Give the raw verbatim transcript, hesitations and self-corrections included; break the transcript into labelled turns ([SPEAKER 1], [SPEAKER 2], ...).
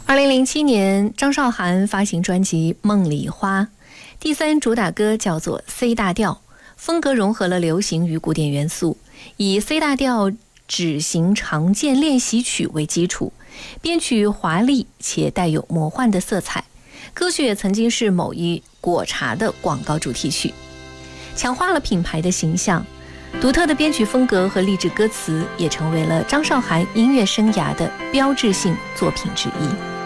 [SPEAKER 1] 二零零七年，张韶涵发行专辑《梦里花》，第三主打歌叫做 C 大调，风格融合了流行与古典元素，以 C 大调指型常见练习曲为基础，编曲华丽且带有魔幻的色彩。歌曲也曾经是某一果茶的广告主题曲，强化了品牌的形象。独特的编曲风格和励志歌词也成为了张韶涵音乐生涯的标志性作品之一。